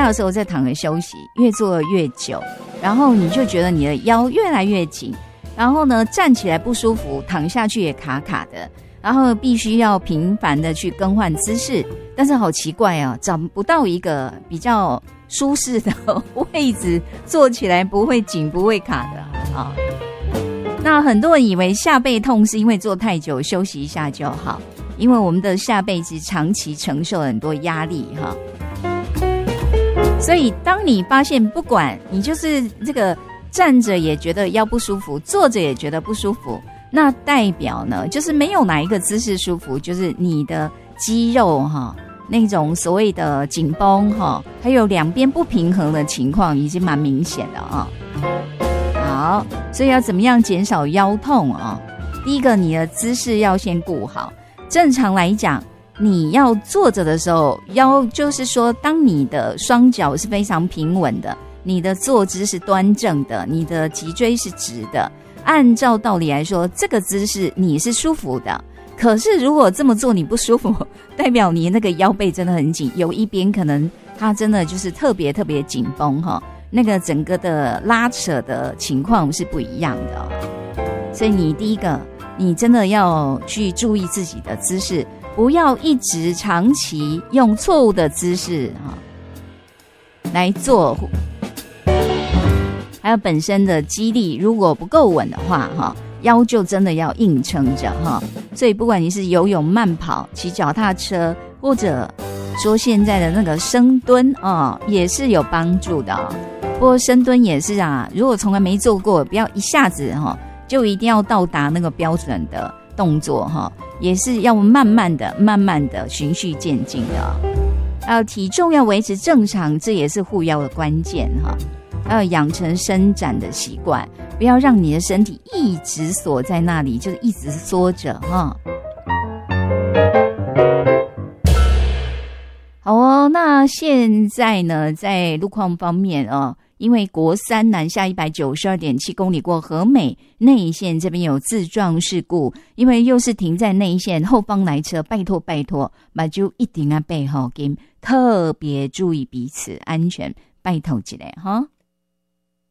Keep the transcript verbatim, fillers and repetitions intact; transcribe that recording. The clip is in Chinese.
的时候再躺着休息，越坐越久，然后你就觉得你的腰越来越紧，然后呢站起来不舒服，躺下去也卡卡的，然后必须要频繁的去更换姿势，但是好奇怪啊，找不到一个比较舒适的位置，坐起来不会紧不会卡的啊。那很多人以为下背痛是因为坐太久休息一下就好，因为我们的下背是长期承受很多压力哈。所以当你发现不管你就是这个站着也觉得腰不舒服，坐着也觉得不舒服，那代表呢就是没有哪一个姿势舒服，就是你的肌肉哈那种所谓的紧绷哈，还有两边不平衡的情况已经蛮明显的啊。好，所以要怎么样减少腰痛啊？第一个，你的姿势要先顾好。正常来讲，你要坐着的时候，腰就是说，当你的双脚是非常平稳的，你的坐姿是端正的，你的脊椎是直的，按照道理来说，这个姿势你是舒服的。可是如果这么做你不舒服，代表你那个腰背真的很紧，有一边可能它真的就是特别特别紧绷哈，那个整个的拉扯的情况是不一样的哦。所以你第一个，你真的要去注意自己的姿势，不要一直长期用错误的姿势哈来做，还有本身的肌力如果不够稳的话哈，腰就真的要硬撑着哈。所以不管你是游泳、慢跑、骑脚踏车，或者说现在的那个深蹲啊、哦，也是有帮助的、哦。不过深蹲也是啊，如果从来没做过，不要一下子哈、哦、就一定要到达那个标准的动作哈、哦，也是要慢慢的、慢慢的循序渐进的、哦。还有体重要维持正常，这也是护腰的关键哈、哦。还有养成伸展的习惯，不要让你的身体一直锁在那里，就是一直缩着哈。好哦，那现在呢，在路况方面哦，因为国三南下 一百九十二点七 公里过和美内线这边有自撞事故，因为又是停在内线，后方来车，拜托拜托，那就一定要背后跟特别注意彼此安全，拜托一下哈。